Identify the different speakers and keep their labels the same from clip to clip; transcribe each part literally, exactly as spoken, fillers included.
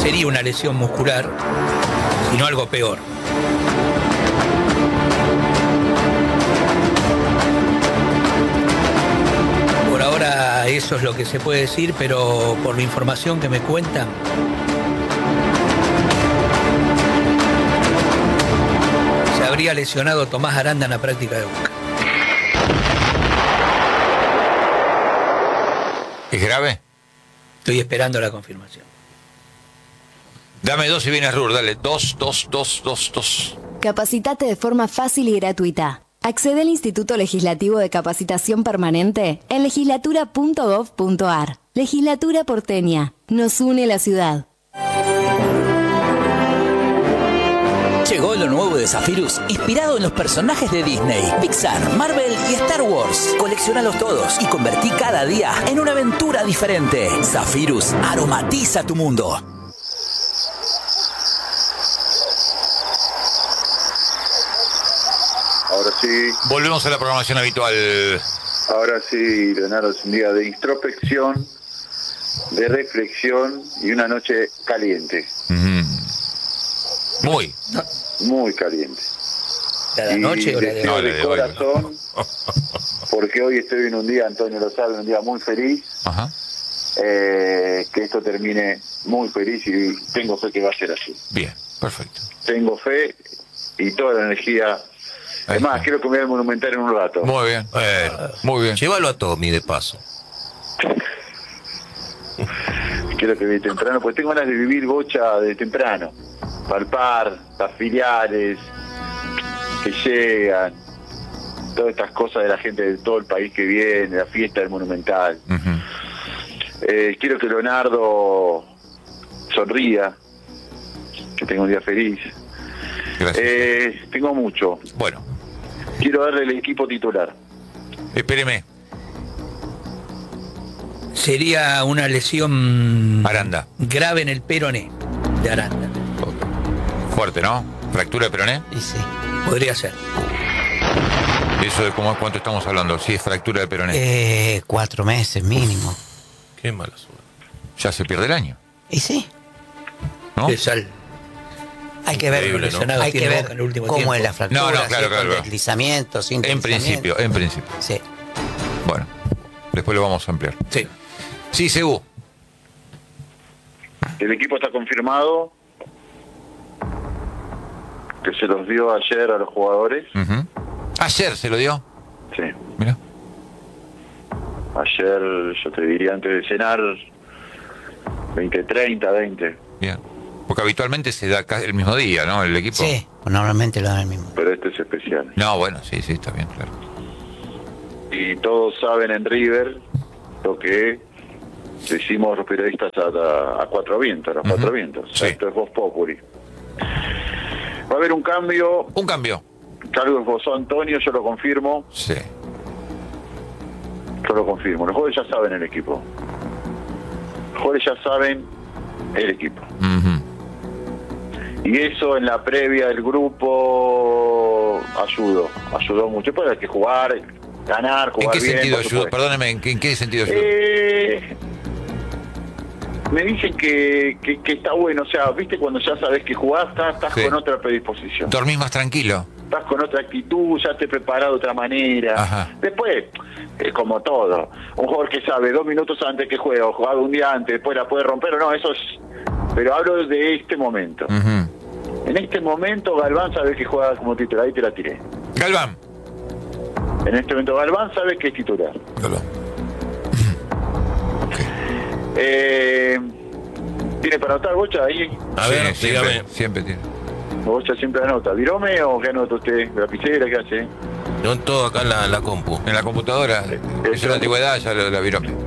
Speaker 1: sería una lesión muscular, sino algo peor. Por ahora eso es lo que se puede decir, pero por la información que me cuentan, se habría lesionado Tomás Aranda en la práctica de Boca.
Speaker 2: ¿Es grave?
Speaker 1: Estoy esperando la confirmación.
Speaker 2: Dame dos y vienes Rur, dale. Dos, dos, dos, dos, dos.
Speaker 3: Capacitate de forma fácil y gratuita. Accede al Instituto Legislativo de Capacitación Permanente en legislatura punto gov punto ar. Legislatura porteña. Nos une la ciudad.
Speaker 4: Llegó lo nuevo de Zephyrus, inspirado en los personajes de Disney, Pixar, Marvel y Star Wars. Colecciónalos todos y convertí cada día en una aventura diferente. Zephyrus aromatiza tu mundo.
Speaker 5: Ahora sí.
Speaker 2: Volvemos a la programación habitual.
Speaker 5: Ahora sí, Leonardo, es un día de introspección, de reflexión y una noche caliente.
Speaker 2: Mm. Muy.
Speaker 5: Muy caliente.
Speaker 1: ¿La de noche o la de
Speaker 5: hoy?
Speaker 2: No, la
Speaker 5: de,
Speaker 2: de
Speaker 5: corazón,
Speaker 2: hoy.
Speaker 5: porque hoy estoy en un día, Antonio lo sabe, un día muy feliz. Ajá. Eh, que esto termine muy feliz y tengo fe que va a ser así.
Speaker 2: Bien, perfecto.
Speaker 5: Tengo fe y toda la energía.
Speaker 2: Ahí
Speaker 5: Además,
Speaker 2: está.
Speaker 5: quiero que me voy al Monumental en un rato.
Speaker 2: Muy bien.
Speaker 6: Bueno,
Speaker 2: Muy bien.
Speaker 6: llévalo a Tommy de paso.
Speaker 5: Quiero que de temprano, pues tengo ganas de vivir Bocha de temprano. Palpar, las filiales que llegan, todas estas cosas de la gente de todo el país que viene, la fiesta del Monumental.
Speaker 2: Uh-huh.
Speaker 5: Eh, quiero que Leonardo sonría, que tenga un día feliz.
Speaker 2: Gracias.
Speaker 5: Eh, tengo mucho.
Speaker 2: Bueno,
Speaker 5: Quiero darle el equipo titular.
Speaker 2: espéreme.
Speaker 1: Sería una lesión
Speaker 2: Aranda.
Speaker 1: grave en el peroné de Aranda.
Speaker 2: Fuerte, ¿no? Fractura de peroné.
Speaker 1: Y sí, podría ser.
Speaker 2: Eso de cómo, cuánto estamos hablando. Si es fractura de peroné.
Speaker 7: Eh, cuatro meses mínimo.
Speaker 6: Qué mala suerte.
Speaker 2: Ya se pierde el año,
Speaker 7: Y sí,
Speaker 2: ¿no?
Speaker 1: Es al-
Speaker 7: hay que ver,
Speaker 6: Increíble, ¿no?
Speaker 1: Lesionado
Speaker 7: hay
Speaker 1: tiene
Speaker 7: que
Speaker 1: Boca
Speaker 7: ver
Speaker 1: en el último
Speaker 7: cómo
Speaker 1: tiempo.
Speaker 7: es la fractura,
Speaker 2: No, no,
Speaker 7: si
Speaker 2: claro,
Speaker 7: es con
Speaker 2: claro.
Speaker 7: deslizamiento, sin
Speaker 2: En
Speaker 7: deslizamiento.
Speaker 2: principio, en principio.
Speaker 7: Sí.
Speaker 2: Bueno, después lo vamos a ampliar.
Speaker 1: Sí.
Speaker 2: Sí, Sebu.
Speaker 5: El equipo está confirmado, que se los dio ayer a los jugadores.
Speaker 2: Uh-huh. Ayer se lo dio.
Speaker 5: Sí.
Speaker 2: Mira.
Speaker 5: Ayer, yo te diría, antes de cenar, veinte treinta, veinte.
Speaker 2: Bien. Porque habitualmente se da casi el mismo día, ¿no? El equipo.
Speaker 7: Sí, pues normalmente lo dan el mismo.
Speaker 5: Pero este es especial.
Speaker 2: No, bueno, sí, sí, está bien, claro.
Speaker 5: Y todos saben en River lo que decimos los periodistas a, a cuatro vientos, a los
Speaker 2: Ujú.
Speaker 5: cuatro vientos.
Speaker 2: Sí.
Speaker 5: Esto es Voz Populi. Va a haber un cambio,
Speaker 2: Un cambio.
Speaker 5: que algo esbozó Antonio, yo lo confirmo,
Speaker 2: Sí.
Speaker 5: yo lo confirmo. Los jugadores ya saben el equipo. Los jugadores ya saben el equipo.
Speaker 2: Uh-huh.
Speaker 5: Y eso en la previa del grupo ayudó, ayudó mucho. Pues hay que jugar, ganar,
Speaker 2: ¿En
Speaker 5: jugar
Speaker 2: qué
Speaker 5: bien.
Speaker 2: sentido
Speaker 5: por
Speaker 2: ayudó?
Speaker 5: supuesto.
Speaker 2: Perdóneme, ¿en qué, en qué sentido ayudó?
Speaker 5: Eh, me dicen que, que, que está bueno, o sea, viste cuando ya sabes que jugás, estás, estás
Speaker 2: Sí.
Speaker 5: con otra predisposición.
Speaker 2: ¿Dormís más tranquilo?
Speaker 5: Estás con otra actitud, ya te preparado de otra manera.
Speaker 2: Ajá.
Speaker 5: Después, es como todo. Un jugador que sabe dos minutos antes que juega, o jugado un día antes, después la puede romper o no, eso es... Pero hablo de este momento.
Speaker 2: Uh-huh.
Speaker 5: En este momento Galván sabe que juega como titular, ahí te la tiré.
Speaker 2: Galván.
Speaker 5: En este momento Galván sabe que es titular.
Speaker 2: Galván.
Speaker 5: Eh, ¿Tiene para anotar Bocha ahí?
Speaker 6: A ver,
Speaker 2: Sí,
Speaker 6: dígame.
Speaker 2: siempre, siempre tiene.
Speaker 5: Bocha siempre anota. ¿Virome o qué anota usted? ¿Lapicera? ¿Qué hace?
Speaker 6: Yo todo acá en la, la compu.
Speaker 2: En la computadora, es una antigüedad, ya lo, la viró.
Speaker 5: Qué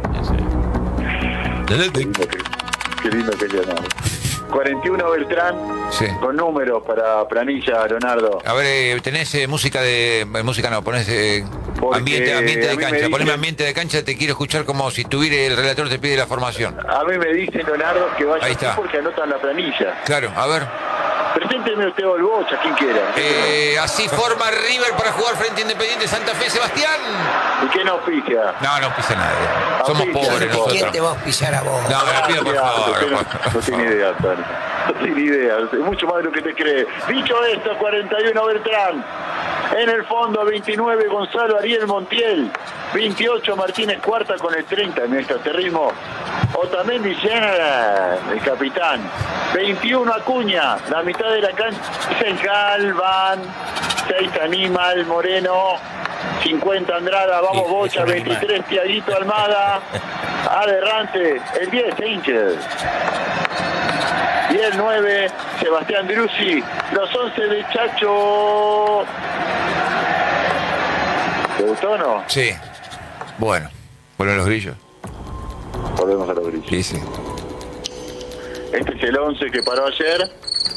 Speaker 5: lindo que, qué lindo que es Leonardo. cuarenta y uno Beltrán,
Speaker 2: Sí.
Speaker 5: con números para planilla, Leonardo.
Speaker 2: A ver, eh, tenés eh, música de... eh, música no, ponés eh,
Speaker 5: Porque
Speaker 2: ambiente, ambiente
Speaker 5: a
Speaker 2: de
Speaker 5: mí me
Speaker 2: cancha. Poneme
Speaker 5: dicen-
Speaker 2: ambiente de cancha, te quiero escuchar como si estuviera el relator te pide la formación.
Speaker 5: A mí me dice Leonardo que vaya
Speaker 2: Ahí
Speaker 5: así
Speaker 2: está.
Speaker 5: porque anotan la planilla.
Speaker 2: Claro, a ver.
Speaker 5: Presénteme usted al Bocha, quien quiera.
Speaker 2: Eh, así forma River para jugar frente a Independiente Santa Fe, Sebastián.
Speaker 5: ¿Y qué no auspicia?
Speaker 2: No, no pisa nadie. Somos
Speaker 5: Auspicia,
Speaker 2: pobres
Speaker 5: no.
Speaker 2: nosotros.
Speaker 7: ¿Quién te va a auspiciar a vos?
Speaker 2: No, me lo pido por
Speaker 5: Gracias,
Speaker 2: favor.
Speaker 5: usted no,
Speaker 2: por
Speaker 5: no tiene idea, Tony. No tiene idea. Es mucho más de lo que te cree. Dicho esto, cuarenta y uno Beltrán. En el fondo, veintinueve Gonzalo Ariel Montiel. veintiocho Martínez Cuarta con el treinta en nuestro terrorismo. Otamendi Jenner, el capitán. veintiuno Acuña, la mitad de la cancha. seis Galván. seis Anímal Moreno. cincuenta Andrada, vamos
Speaker 7: Sí,
Speaker 5: Bocha.
Speaker 7: es un
Speaker 5: veintitrés Tiaguito Almada. Aderrante, el diez Angel. Y el nueve, Sebastián Druzzi. Los once de Chacho. ¿Te gustó o no?
Speaker 2: Sí. Bueno, vuelven los grillos.
Speaker 5: Volvemos a los grillos.
Speaker 2: Sí, sí.
Speaker 5: Este es el once que paró ayer.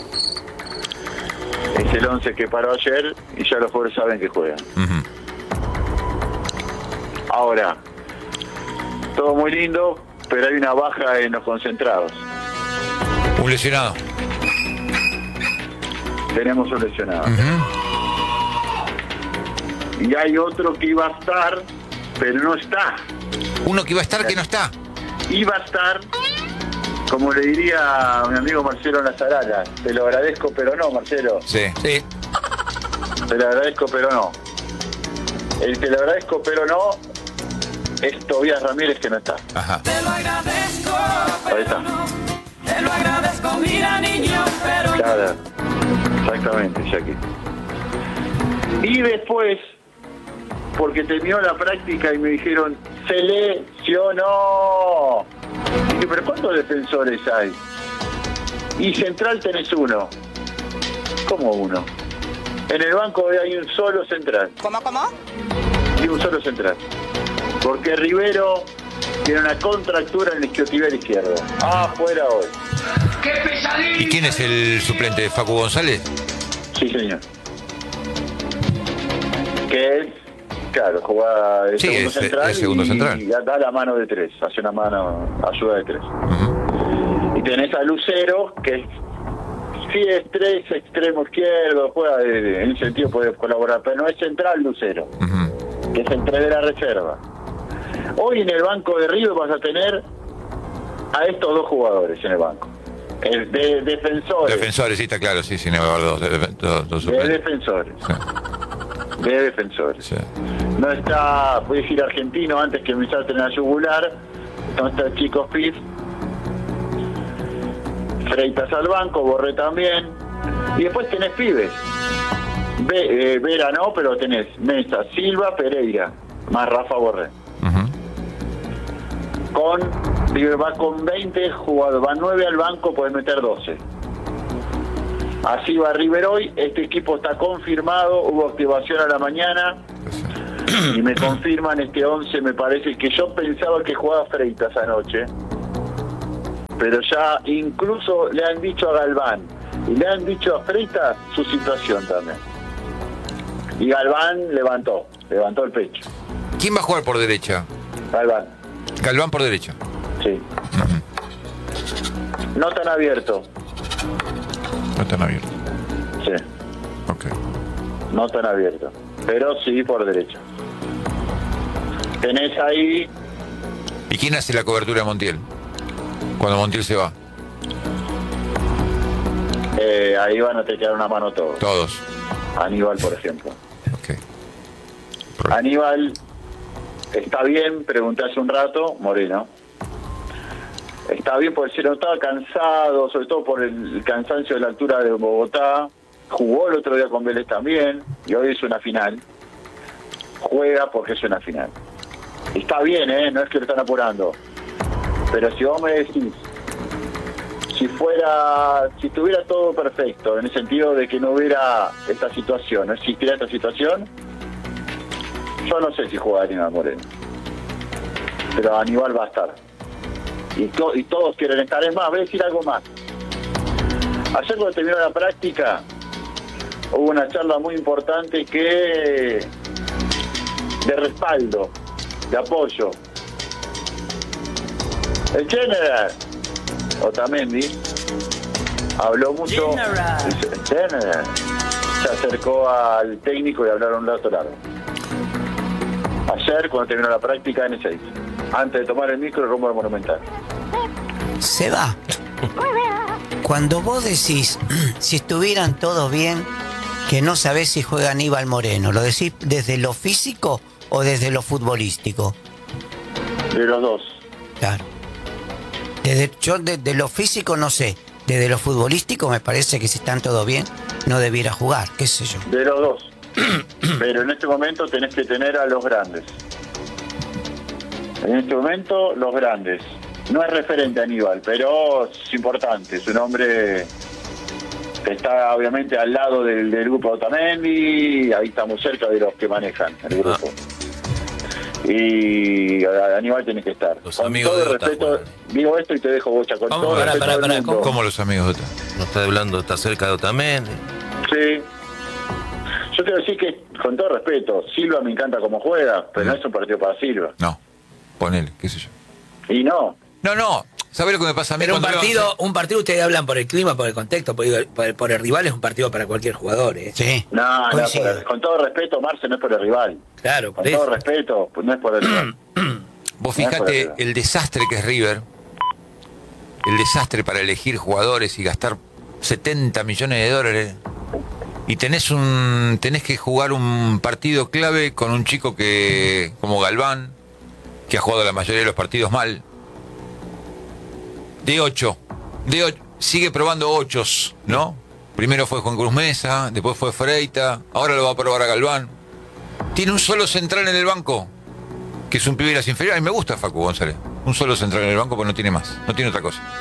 Speaker 5: Es el once que paró ayer y ya los jugadores saben que juegan.
Speaker 2: Ujú.
Speaker 5: Ahora, todo muy lindo, pero hay una baja en los concentrados.
Speaker 2: Un lesionado.
Speaker 5: Tenemos un lesionado.
Speaker 2: Ujú.
Speaker 5: Y hay otro que iba a estar, pero no está.
Speaker 2: Uno que iba a estar que no está.
Speaker 5: Iba a estar, como le diría a mi amigo Marcelo Nazarala, te lo agradezco, pero no, Marcelo.
Speaker 2: Sí.
Speaker 1: Sí.
Speaker 5: Te lo agradezco, pero no. El te lo agradezco, pero no, es Tobías Ramírez, que no está.
Speaker 2: Ajá.
Speaker 8: Te lo agradezco,
Speaker 5: Ahí está.
Speaker 8: te lo agradezco, mira niño, pero
Speaker 5: Claro, exactamente, Jackie. Y después, porque terminó la práctica y me dijeron, se lesionó. Y dije, pero ¿cuántos defensores hay? Y central tenés uno. ¿Cómo uno? En el banco hay un solo central.
Speaker 8: ¿Cómo, cómo?
Speaker 5: Y un solo central. Porque Rivero tiene una contractura en el isquiotibial izquierdo. Ah, fuera hoy.
Speaker 2: ¿Y quién es el suplente de Facu González?
Speaker 5: Sí, señor. Que es, claro, juega de
Speaker 2: Sí,
Speaker 5: segundo
Speaker 2: es-
Speaker 5: central,
Speaker 2: es segundo
Speaker 5: y,
Speaker 2: central.
Speaker 5: y da la mano de tres, hace una mano, ayuda de tres.
Speaker 2: Ujú.
Speaker 5: Y tenés a Lucero, que es, sí es tres, extremo izquierdo, juega de, de- en ese sentido puede colaborar, pero no es central Lucero,
Speaker 2: Ujú.
Speaker 5: que es el tres de la reserva. Hoy en el banco de Río vas a tener a estos dos jugadores en el banco. El de defensores.
Speaker 2: Defensores, sí, está claro, sí, sí, no va a haber dos, de- dos, dos
Speaker 5: de
Speaker 2: suplentes.
Speaker 5: defensores.
Speaker 2: Sí,
Speaker 5: De defensores.
Speaker 2: sí.
Speaker 5: No está, voy a decir argentino antes que me salten a la yugular. No está el chico Fitz. Freitas al banco, Borré también. Y después tenés pibes. Ve, eh, Vera no, pero tenés Mesa, Silva, Pereira, más Rafa Borré.
Speaker 2: Ujú.
Speaker 5: Con, River va con veinte jugadores, va nueve al banco, podés meter doce. Así va River hoy, este equipo está confirmado, hubo activación a la mañana. Y me confirman este once, me parece que yo pensaba que jugaba Freitas anoche, pero ya incluso le han dicho a Galván y le han dicho a Freitas su situación también. Y Galván levantó, levantó el pecho.
Speaker 2: ¿Quién va a jugar por derecha?
Speaker 5: Galván,
Speaker 2: Galván por derecha.
Speaker 5: sí. No tan abierto,
Speaker 2: No están abiertos.
Speaker 5: sí,
Speaker 2: Ok.
Speaker 5: no tan abierto, pero sí por derecha. Tenés ahí,
Speaker 2: ¿Y quién hace la cobertura de Montiel? Cuando Montiel se va.
Speaker 5: eh, ahí van a te quedar una mano todos.
Speaker 2: Todos.
Speaker 5: Aníbal, por ejemplo.
Speaker 2: Ok.
Speaker 5: Aníbal está bien, pregunté hace un rato, Moreno. Está bien porque se notaba cansado, sobre todo por el cansancio de la altura de Bogotá. Jugó el otro día con Vélez también, y hoy es una final. Juega porque es una final. Está bien, ¿eh? No es que lo están apurando. Pero si vos me decís, si fuera, si estuviera todo perfecto, en el sentido de que no hubiera esta situación, no existiera esta situación, yo no sé si juega Aníbal Moreno. Pero Aníbal va a estar. Y, to- y todos quieren estar. Es más, voy a decir algo más. Ayer cuando terminó la práctica, hubo una charla muy importante que de respaldo, de apoyo. El general Otamendi Habló mucho.
Speaker 8: General.
Speaker 5: Se acercó al técnico y hablaron un rato largo. Ayer, cuando terminó la práctica en seis, antes de tomar el micro, rumbo al Monumental.
Speaker 7: Se va. Cuando vos decís, si estuvieran todos bien, que no sabés si juega Aníbal Moreno, ¿lo decís desde lo físico o desde lo futbolístico?
Speaker 5: De los dos.
Speaker 7: Claro. Desde, yo desde lo físico no sé. Desde lo futbolístico me parece que si están todos bien, no debiera jugar, qué sé yo.
Speaker 5: De los dos. Pero en este momento tenés que tener a los grandes. En este momento, los grandes. No es referente a Aníbal, pero es importante. Es un hombre que está obviamente al lado del, del grupo Otamendi. Ahí estamos cerca de los que manejan el grupo. Ah. Y Aníbal tiene que estar.
Speaker 6: Los
Speaker 5: con
Speaker 6: amigos
Speaker 5: todo
Speaker 6: de Ota,
Speaker 5: respeto,
Speaker 6: Juan.
Speaker 5: digo esto y te dejo, Bocha. Con
Speaker 1: ¿Cómo?
Speaker 5: todo
Speaker 1: Pará,
Speaker 5: respeto
Speaker 1: pará,
Speaker 5: del
Speaker 1: pará,
Speaker 5: mundo.
Speaker 1: ¿cómo?
Speaker 2: ¿Cómo los amigos de Ota?
Speaker 6: No está hablando, está cerca de Otamendi.
Speaker 5: Sí. Yo quiero decir que, con todo respeto, Silva me encanta cómo juega, pero no es un partido para Silva.
Speaker 2: No, ponele, qué sé yo.
Speaker 5: Y no.
Speaker 2: No, no, ¿sabés lo que me pasa a mí?
Speaker 1: Pero un
Speaker 2: cuando veo-
Speaker 1: partido, un partido ustedes hablan por el clima, por el contexto, por, por, por el rival, es un partido para cualquier jugador, ¿eh?
Speaker 7: Sí.
Speaker 5: No, no,
Speaker 7: Coincido.
Speaker 5: por- con todo respeto, Marce no es por el rival.
Speaker 1: Claro,
Speaker 5: Con
Speaker 1: por
Speaker 5: todo
Speaker 1: eso.
Speaker 5: respeto, pues no es por el rival.
Speaker 2: Vos
Speaker 5: No es por
Speaker 2: fijate
Speaker 5: eso.
Speaker 2: el desastre que es River, el desastre para elegir jugadores y gastar setenta millones de dólares, y tenés un tenés que jugar un partido clave con un chico que como Galván, que ha jugado la mayoría de los partidos mal, de ocho, de ocho, sigue probando ochos, ¿no? Primero fue Juan Cruz Mesa, después fue Freita, ahora lo va a probar a Galván. Tiene un solo central en el banco, que es un pibe de las inferiores. A mí me gusta Facu González. Un solo central en el banco, porque no tiene más. No tiene otra cosa.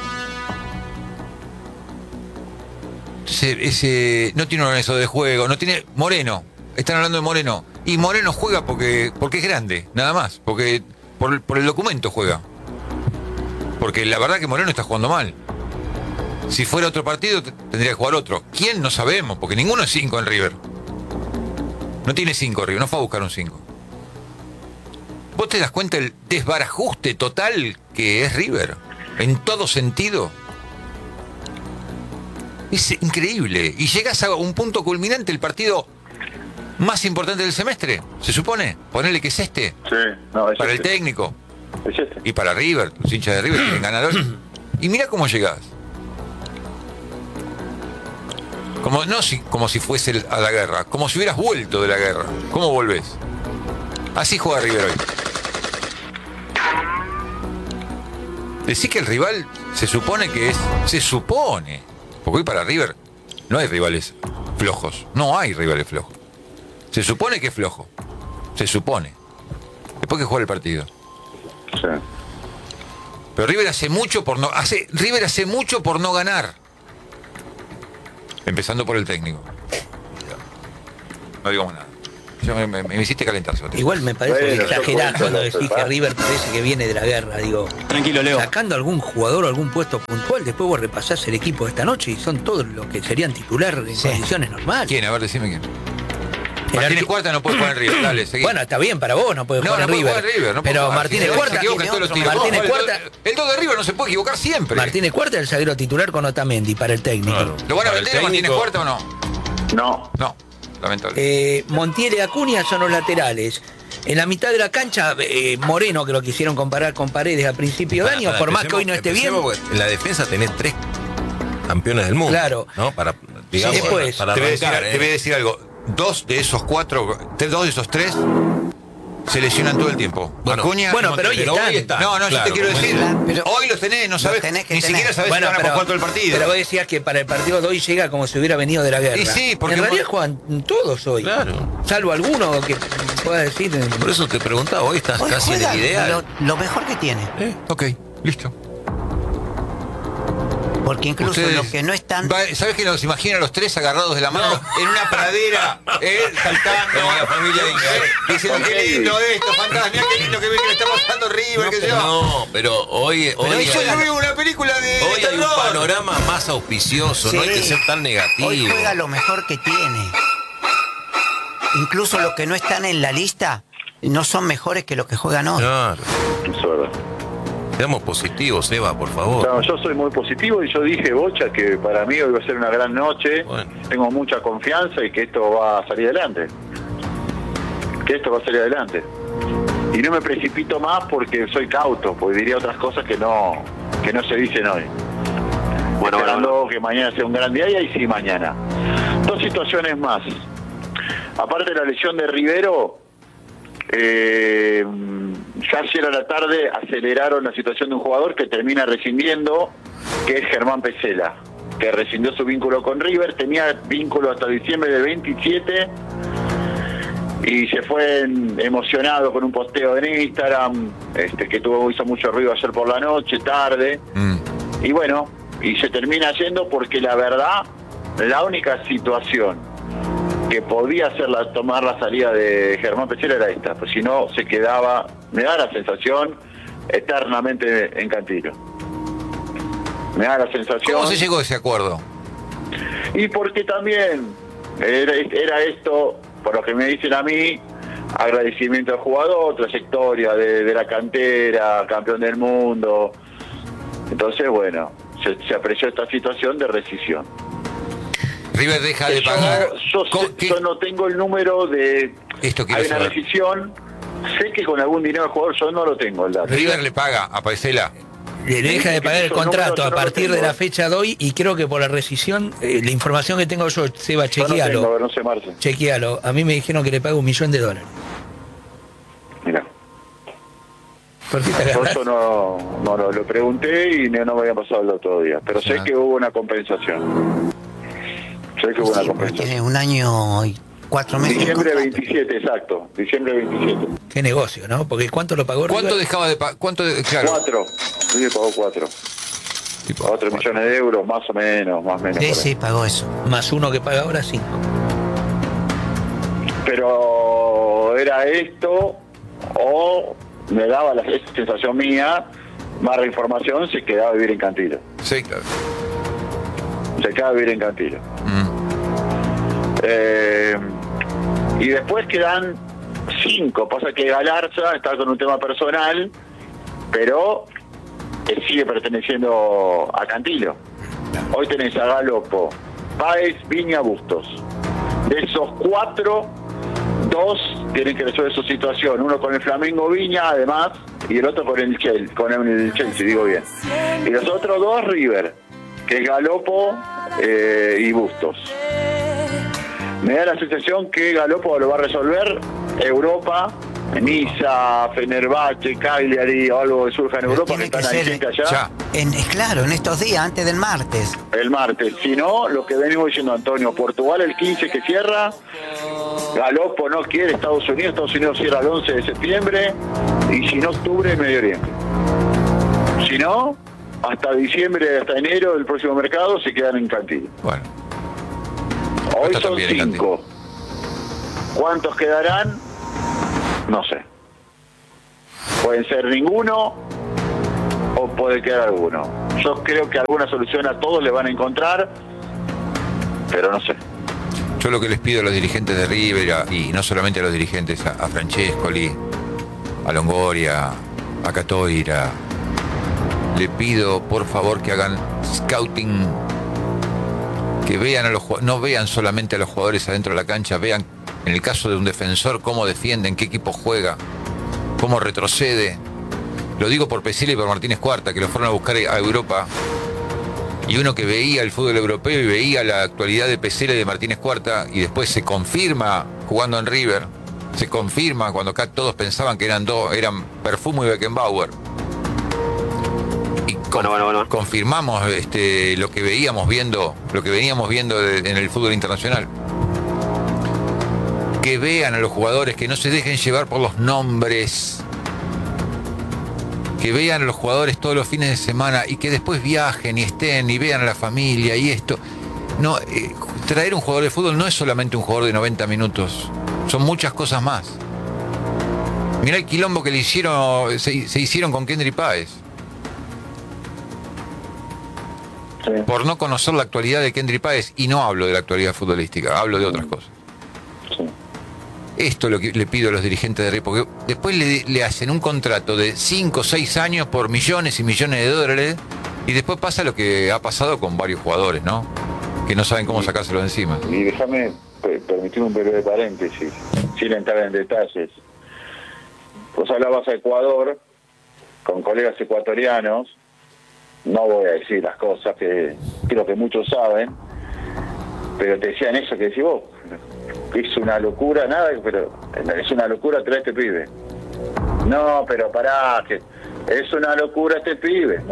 Speaker 2: Entonces, ese, no tiene un organizador de juego, no tiene... Moreno. Están hablando de Moreno. Y Moreno juega porque porque es grande, nada más. Porque por, el- por el documento juega. Porque la verdad que Moreno está jugando mal. Si fuera otro partido, t- tendría que jugar otro. ¿Quién? No sabemos, porque ninguno es cinco en River. No tiene cinco River, no fue a buscar un cinco. ¿Vos te das cuenta del desbarajuste total que es River? En todo sentido. Es increíble. Y llegas a un punto culminante, el partido más importante del semestre, se supone. Ponele que es este.
Speaker 5: Sí, no, es
Speaker 2: Para el
Speaker 5: este.
Speaker 2: técnico.
Speaker 5: Es este.
Speaker 2: Y para River. Los hinchas de River tienen ganadores. Y mira cómo llegás. Como, no si, como si fuese el- a la guerra. Como si hubieras vuelto de la guerra. ¿Cómo volvés? Así juega River hoy. Decís que el rival se supone que es... Se supone. Porque hoy para River no hay rivales flojos. No hay rivales flojos. Se supone que es flojo. Se supone. Después que juega el partido.
Speaker 5: Sí.
Speaker 2: Pero River hace mucho por no... Hace, River hace mucho por no ganar. Empezando por el técnico. No digo más nada. Yo me, me- me hiciste calentar, Sebastián.
Speaker 1: Igual me parece
Speaker 5: Bueno,
Speaker 1: que
Speaker 5: yo
Speaker 1: exagerás
Speaker 5: cuento
Speaker 1: cuando
Speaker 5: lo
Speaker 1: decís
Speaker 5: que
Speaker 1: que
Speaker 5: pasa.
Speaker 1: River parece que viene de la guerra, digo.
Speaker 9: Tranquilo, Leo.
Speaker 1: Sacando algún jugador o algún puesto puntual, después vos repasás el equipo de esta noche y son todos los que serían titular en
Speaker 7: Sí.
Speaker 1: condiciones normales.
Speaker 2: ¿Quién? A ver, decime quién.
Speaker 1: El
Speaker 2: Martínez
Speaker 1: arqui-
Speaker 2: Cuarta no puede jugar en River. Dale, seguí.
Speaker 1: Bueno, está bien para vos, no puede
Speaker 2: no,
Speaker 1: jugar
Speaker 2: no
Speaker 1: en
Speaker 2: puede
Speaker 1: River.
Speaker 2: jugar en River. No puede
Speaker 1: pero
Speaker 2: jugar.
Speaker 1: Martínez
Speaker 2: Se
Speaker 1: Cuarta,
Speaker 2: equivoca en todos los
Speaker 1: tiene
Speaker 2: tiros.
Speaker 1: otro- Martínez
Speaker 2: Ojo, el
Speaker 1: Cuarta,
Speaker 2: do- El dos de River no se puede equivocar siempre.
Speaker 1: Martínez Cuarta es el zaguero titular con Otamendi para el técnico.
Speaker 6: Claro.
Speaker 2: ¿Lo van a
Speaker 6: Para el
Speaker 2: vender a Martínez
Speaker 6: técnico-
Speaker 2: Cuarta o no?
Speaker 5: No.
Speaker 2: No, lamentable.
Speaker 1: Eh, Montiel y Acuña son los laterales. En la mitad de la cancha, eh, Moreno, que lo quisieron comparar con Paredes a principio de
Speaker 6: Pará,
Speaker 1: año,
Speaker 6: pará,
Speaker 1: por más que hoy no
Speaker 6: empecemos-
Speaker 1: esté bien.
Speaker 6: empecemos, porque en la defensa tenés tres campeones del mundo.
Speaker 1: Claro.
Speaker 6: ¿No? Para, digamos,
Speaker 1: Sí, después.
Speaker 6: para
Speaker 2: Te voy, a decir,
Speaker 6: arrancar,
Speaker 2: te voy a
Speaker 6: ¿eh?
Speaker 2: decir algo. Dos de esos cuatro, te- dos de esos tres se lesionan todo el tiempo.
Speaker 6: Bueno,
Speaker 2: Acuña y
Speaker 1: bueno, pero
Speaker 2: Montiel.
Speaker 1: hoy están.
Speaker 6: están.
Speaker 2: No, no,
Speaker 6: Claro,
Speaker 2: yo te quiero
Speaker 6: como
Speaker 2: decir.
Speaker 7: están, pero-
Speaker 2: hoy los tenés, no sabes.
Speaker 7: tenés que
Speaker 2: ni
Speaker 7: tener.
Speaker 2: siquiera sabes
Speaker 1: Bueno,
Speaker 2: si van a
Speaker 1: pero,
Speaker 2: jugar todo el partido.
Speaker 1: pero vos decías que para el partido de hoy llega como si hubiera venido de la guerra.
Speaker 2: Y sí, porque
Speaker 1: en realidad
Speaker 2: vos-
Speaker 1: juegan todos hoy.
Speaker 6: Claro.
Speaker 1: Salvo alguno que pueda decir. eh,
Speaker 6: Por eso te preguntaba, hoy estás
Speaker 7: Hoy
Speaker 6: casi en
Speaker 7: juega
Speaker 6: el ideal.
Speaker 7: lo, lo mejor que tiene.
Speaker 6: ¿Eh?
Speaker 2: Ok, listo.
Speaker 7: Porque incluso
Speaker 2: Ustedes-
Speaker 7: los que no están...
Speaker 2: Va- ¿Sabes que nos imaginan los tres agarrados de la mano en una pradera, eh, saltando?
Speaker 6: Como la familia
Speaker 2: eh,
Speaker 6: Inga, eh.
Speaker 2: diciendo qué lindo esto, fantasma, mirá qué lindo que, que le está pasando River,
Speaker 6: No,
Speaker 2: que
Speaker 6: pero,
Speaker 2: yo.
Speaker 6: no, pero hoy, hoy,
Speaker 2: Pero yo
Speaker 6: hay,
Speaker 2: veo una película de,
Speaker 6: hoy
Speaker 2: de
Speaker 6: hay un
Speaker 2: terror.
Speaker 6: panorama más auspicioso, no hay
Speaker 7: Sí.
Speaker 6: que ser tan negativo.
Speaker 7: Hoy juega lo mejor que tiene. Incluso los que no están en la lista no son mejores que los que juegan hoy.
Speaker 6: Claro.
Speaker 5: Eso es verdad.
Speaker 6: Seamos positivos, Eva, por favor.
Speaker 5: No, yo soy muy positivo y yo dije, Bocha, que para mí hoy va a ser una gran noche.
Speaker 6: Bueno.
Speaker 5: Tengo mucha confianza y que esto va a salir adelante. Que esto va a salir adelante. Y no me precipito más porque soy cauto, porque diría otras cosas que no que no se dicen hoy. Bueno, esperando bueno. que mañana sea un gran día y ahí sí mañana. Dos situaciones más. Aparte de la lesión de Rivero, eh, ya ayer a la tarde aceleraron la situación de un jugador que termina rescindiendo, que es Germán Pesela, que rescindió su vínculo con River, tenía vínculo hasta diciembre del veintisiete y se fue en, emocionado con un posteo en Instagram, este, que tuvo hizo mucho ruido ayer por la noche, tarde, mm. y bueno, y se termina yendo porque la verdad, la única situación que podía hacer la, tomar la salida de Germán Pesela era esta, pues si no se quedaba, me da la sensación, eternamente en Cantilo. Me da la sensación...
Speaker 2: ¿Cómo se llegó a ese acuerdo?
Speaker 5: Y porque también era, era esto, por lo que me dicen a mí, agradecimiento al jugador, trayectoria de, de la cantera, campeón del mundo. Entonces, bueno, se, se apreció esta situación de rescisión.
Speaker 2: River deja de pagar.
Speaker 5: Yo, yo, sé, yo no tengo el número de...
Speaker 2: Esto
Speaker 5: hay una
Speaker 2: saber.
Speaker 5: rescisión. Sé que con algún dinero del jugador yo no lo tengo. El dato.
Speaker 2: River le paga a Pesela.
Speaker 1: Le deja de pagar el contrato a partir de la fecha de hoy y creo que por la rescisión, eh, la información que tengo yo, Seba, chequealo.
Speaker 5: Yo no tengo, no sé, Marce.
Speaker 1: Chequealo. A mí me dijeron que le paga un millón de dólares.
Speaker 5: Mira.
Speaker 1: ¿Por qué te
Speaker 5: Yo eso no, no, no lo pregunté y no, no me había pasado el dato todavía. Pero sé ah. que hubo una compensación. Sé que hubo
Speaker 7: sí,
Speaker 5: una compensación.
Speaker 7: Tiene un año y cuatro meses.
Speaker 5: Diciembre veintisiete, exacto. Diciembre veintisiete.
Speaker 1: Qué negocio, ¿no? Porque ¿cuánto lo pagó
Speaker 2: ¿Cuánto
Speaker 1: River?
Speaker 2: dejaba de pagar? ¿Cuánto de, claro.
Speaker 5: Cuatro. River pagó cuatro.
Speaker 2: Tipo,
Speaker 5: cuatro cuatro millones de euros, más o menos, más o menos.
Speaker 7: Sí, sí, pagó eso.
Speaker 1: Más uno que paga ahora, cinco.
Speaker 5: Pero era esto, o me daba la sensación mía, más la información, se quedaba a vivir en Cantilo.
Speaker 2: Sí, claro.
Speaker 5: Se quedaba a vivir en Cantilo. Mm. Eh, y después quedan cinco. Pasa que Galarza está con un tema personal, pero él sigue perteneciendo a Cantilo. Hoy tenés a Galopo, Páez, Viña, Bustos. De esos cuatro, dos tienen que resolver su situación. Uno con el Flamengo, Viña, además, y el otro con el Chelsea, con el Chelsea, digo bien. Y los otros dos, River, que es Galopo eh, y Bustos. Me da la sensación que Galopo lo va a resolver Europa, Niza, Fenerbahce, Cagliari o algo que surja en Europa, que están ahí gente allá.
Speaker 7: En, claro, en estos días, antes del martes.
Speaker 5: El martes. Si no, lo que venimos diciendo, Antonio, Portugal el quince que cierra, Galopo no quiere Estados Unidos, Estados Unidos cierra el once de septiembre, y si no, octubre, Medio Oriente. Si no, hasta diciembre, hasta enero del próximo mercado, se quedan en Cantilo.
Speaker 2: Bueno.
Speaker 5: Hoy son cinco. ¿Cuántos quedarán? No sé. Pueden ser ninguno o puede quedar alguno. Yo creo que alguna solución a todos le van a encontrar, pero no sé.
Speaker 2: Yo lo que les pido a los dirigentes de River, y no solamente a los dirigentes, a, a Francescoli, a Longoria, a Catoira, le pido por favor que hagan scouting, que vean a los no vean solamente a los jugadores adentro de la cancha, vean en el caso de un defensor cómo defiende, en qué equipo juega, cómo retrocede. Lo digo por Pesela y por Martínez Cuarta, que lo fueron a buscar a Europa, y uno que veía el fútbol europeo y veía la actualidad de Pesela y de Martínez Cuarta, y después se confirma jugando en River, se confirma cuando acá todos pensaban que eran dos, eran Perfumo y Beckenbauer. Bueno, bueno, bueno. Confirmamos este, lo que veíamos viendo, lo que veníamos viendo de, en el fútbol internacional. Que vean a los jugadores, que no se dejen llevar por los nombres, que vean a los jugadores todos los fines de semana y que después viajen y estén y vean a la familia y esto. No, eh, traer un jugador de fútbol no es solamente un jugador de noventa minutos, son muchas cosas más. Mirá el quilombo que le hicieron, se, se hicieron con Kendry Páez. Sí. Por no conocer la actualidad de Kendry Páez, y no hablo de la actualidad futbolística, hablo de otras cosas. Sí. Esto es lo que le pido a los dirigentes de River, porque después le, le hacen un contrato de cinco o seis años por millones y millones de dólares, y después pasa lo que ha pasado con varios jugadores, ¿no? Que no saben cómo sacárselo de encima.
Speaker 5: Y déjame permitir un breve paréntesis, sin entrar en detalles. Vos hablabas a Ecuador, con colegas ecuatorianos, no voy a decir las cosas que creo que muchos saben, pero te decían eso que decís vos, que es una locura, nada, pero es una locura traer este pibe. No, pero pará, que es una locura este pibe.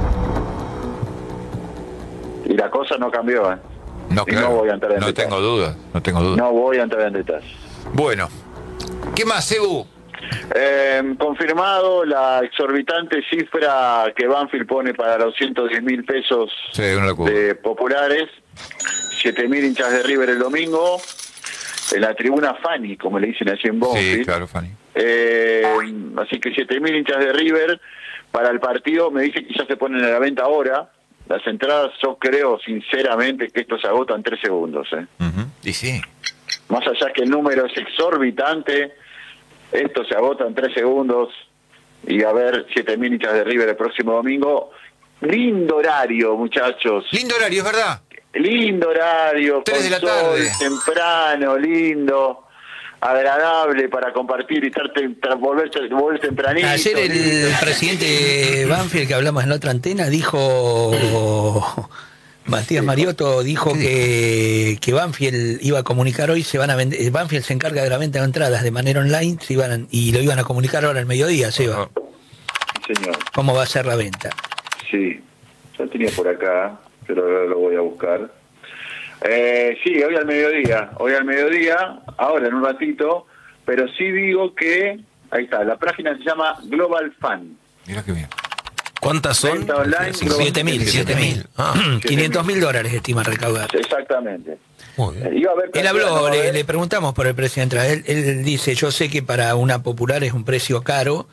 Speaker 5: Y la cosa no cambió, ¿eh?
Speaker 2: No, claro,
Speaker 5: no voy a entrar en
Speaker 2: no
Speaker 5: detalles.
Speaker 2: tengo dudas, no tengo dudas.
Speaker 5: No voy a entrar en detalles.
Speaker 2: Bueno, ¿qué más, Ebu?
Speaker 5: Eh, confirmado la exorbitante cifra que Banfield pone para los ciento diez mil pesos
Speaker 2: Sí, una locura.
Speaker 5: de populares, siete mil hinchas de River el domingo, en la tribuna Fanny, como le dicen allí en Banfield.
Speaker 2: Sí, claro, Fanny.
Speaker 5: Eh, así que siete mil hinchas de River para el partido, me dicen que ya se ponen a la venta ahora. Las entradas, yo creo sinceramente que esto se agota en tres segundos. ¿eh?
Speaker 2: Uh-huh. Y sí.
Speaker 5: Más allá que el número es exorbitante, esto se agota en tres segundos. Y a ver, siete mil hinchas de River el próximo domingo. Lindo horario, muchachos.
Speaker 2: Lindo horario, es verdad.
Speaker 5: Lindo horario,
Speaker 2: Tres
Speaker 5: con
Speaker 2: de la
Speaker 5: sol,
Speaker 2: tarde.
Speaker 5: temprano, lindo, agradable para compartir y estar tem- tra- volver, volver tempranito.
Speaker 1: Ayer el
Speaker 5: lindo.
Speaker 1: presidente Banfield, que hablamos en la otra antena, dijo, Matías Mariotto dijo que, que Banfield iba a comunicar hoy, se van a vender, Banfield se encarga de la venta de entradas de manera online, se iban a- y lo iban a comunicar ahora al mediodía, Seba.
Speaker 5: Sí, señor.
Speaker 1: ¿Cómo va a ser la venta?
Speaker 5: Sí, ya tenía por acá, pero ahora lo voy a buscar. Eh, sí, hoy al mediodía, hoy al mediodía, ahora en un ratito, pero sí digo que, ahí está, la página se llama Global Fan.
Speaker 2: Mira qué bien.
Speaker 6: ¿Cuántas son?
Speaker 5: Venta online,
Speaker 6: Sí,
Speaker 5: Global-
Speaker 1: siete mil, siete mil.
Speaker 6: Ah,
Speaker 1: quinientos mil dólares estima recaudar.
Speaker 5: Exactamente.
Speaker 6: muy bien.
Speaker 5: Eh, iba a haber
Speaker 1: Él habló,
Speaker 5: no va a
Speaker 1: le,
Speaker 5: haber-
Speaker 1: le preguntamos por el presidente, él, él dice, yo sé que para una popular es un precio caro,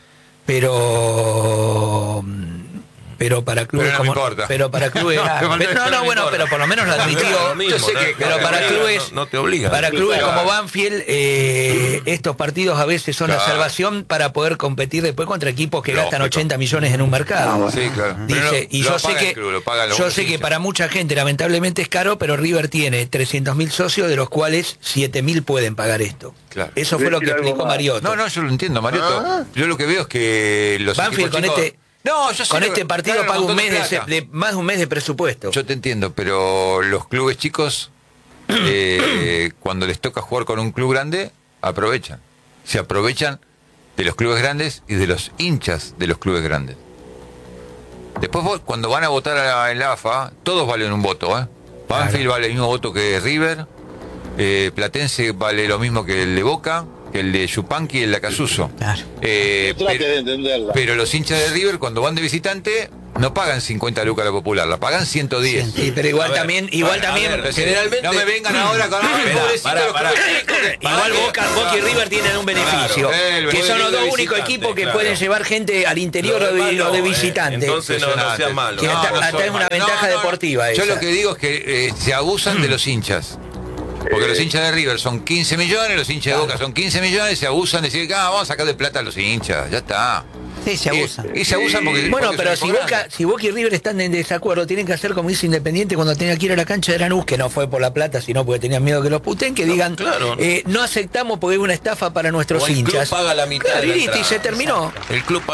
Speaker 1: pero pero para clubes
Speaker 2: Pero no me
Speaker 1: como
Speaker 2: importa.
Speaker 1: pero para clubes
Speaker 2: No,
Speaker 1: ah,
Speaker 2: no,
Speaker 1: pero- no,
Speaker 2: no
Speaker 1: no,
Speaker 2: me
Speaker 1: bueno,
Speaker 2: importa.
Speaker 1: pero por lo menos lo admitió.
Speaker 6: Lo mismo,
Speaker 2: Yo sé
Speaker 6: ¿no?
Speaker 2: que-
Speaker 1: Pero
Speaker 6: No te
Speaker 1: para
Speaker 6: obliga,
Speaker 1: clubes
Speaker 6: no, no te obliga.
Speaker 1: para clubes
Speaker 2: Claro.
Speaker 1: como Banfield, eh, estos partidos a veces son la
Speaker 2: Claro.
Speaker 1: salvación para poder competir después contra equipos que gastan
Speaker 2: Lógico.
Speaker 1: ochenta millones en un mercado.
Speaker 2: Sí, claro. Pero
Speaker 1: Dice,
Speaker 2: lo-
Speaker 1: y
Speaker 2: lo
Speaker 1: yo sé
Speaker 2: paga el
Speaker 1: que
Speaker 2: club, lo pagan los
Speaker 1: yo sé que
Speaker 2: hinchas.
Speaker 1: para mucha gente lamentablemente es caro, pero River tiene trescientos mil socios, de los cuales siete mil pueden pagar esto.
Speaker 2: Claro.
Speaker 1: Eso fue lo que
Speaker 5: Decir algo
Speaker 1: explicó
Speaker 5: más.
Speaker 1: Mariotto.
Speaker 2: No, no, yo lo entiendo, Mariotto. Yo lo que veo es que los
Speaker 1: Banfield
Speaker 2: equipos
Speaker 1: con
Speaker 2: chicos-
Speaker 1: este
Speaker 2: No, yo sé
Speaker 1: con
Speaker 2: que
Speaker 1: este partido
Speaker 2: ganan
Speaker 1: paga un
Speaker 2: montón
Speaker 1: mes de,
Speaker 2: plata.
Speaker 1: de- más de un mes de presupuesto.
Speaker 2: Yo te entiendo, pero los clubes chicos, eh, cuando les toca jugar con un club grande, aprovechan. Se aprovechan de los clubes grandes y de los hinchas de los clubes grandes. Después, vos, cuando van a votar a- en la A F A, todos valen un voto. ¿eh? Banfield vale el mismo voto que River, eh, Platense vale lo mismo que el de Boca, que el de Yupanqui y el de Acasuso.
Speaker 7: Claro.
Speaker 2: Eh,
Speaker 5: Trate
Speaker 2: pero-
Speaker 5: de entenderla.
Speaker 2: pero los hinchas de River, cuando van de visitante, no pagan cincuenta lucas la popular, la pagan ciento diez.
Speaker 1: Sí, pero igual
Speaker 6: A ver,
Speaker 1: también, igual
Speaker 6: a
Speaker 1: también,
Speaker 6: ver, generalmente-
Speaker 2: No me vengan ahora con "Ay,
Speaker 6: Esperá,
Speaker 2: pobrecito
Speaker 6: pará,
Speaker 2: los
Speaker 6: pará.
Speaker 2: clubes chicos que-".
Speaker 1: igual
Speaker 2: Pará,
Speaker 1: Boca, Boca y River tienen un beneficio,
Speaker 2: Claro,
Speaker 1: que
Speaker 2: el
Speaker 1: son los
Speaker 6: de
Speaker 1: dos únicos
Speaker 6: visitante,
Speaker 1: equipos que
Speaker 6: claro.
Speaker 1: pueden llevar gente al interior
Speaker 6: Lo
Speaker 1: o de,
Speaker 6: demás
Speaker 1: o de
Speaker 6: no, eh,
Speaker 1: visitante.
Speaker 6: entonces no, no sea malo.
Speaker 1: Que hasta-
Speaker 6: No,
Speaker 1: hasta
Speaker 6: no
Speaker 1: es
Speaker 6: son
Speaker 1: una
Speaker 6: malos.
Speaker 1: ventaja deportiva
Speaker 2: Yo
Speaker 1: esa.
Speaker 2: lo que digo es que eh, se abusan de los hinchas. Porque
Speaker 5: Eh.
Speaker 2: los hinchas de River son quince millones, los hinchas de Boca son quince millones, se abusan de decir, ah, vamos a sacar de plata a los hinchas, ya está.
Speaker 7: Sí, se
Speaker 2: Y-
Speaker 7: abusan.
Speaker 2: Y, se abusan porque...
Speaker 1: Bueno,
Speaker 2: porque
Speaker 1: pero
Speaker 2: son
Speaker 1: si
Speaker 2: equipos
Speaker 1: Boca,
Speaker 2: grandes.
Speaker 1: si Boca y River están en desacuerdo, tienen que hacer como dice Independiente cuando tenía que ir a la cancha de Lanús, que no fue por la plata, sino porque tenían miedo que los puten, que digan,
Speaker 6: claro.
Speaker 1: eh, no aceptamos porque es una estafa para nuestros
Speaker 6: O el club
Speaker 1: hinchas.
Speaker 6: paga la mitad
Speaker 1: Claro,
Speaker 6: de la
Speaker 1: y listo, y
Speaker 6: entrada.
Speaker 1: se terminó.
Speaker 6: El club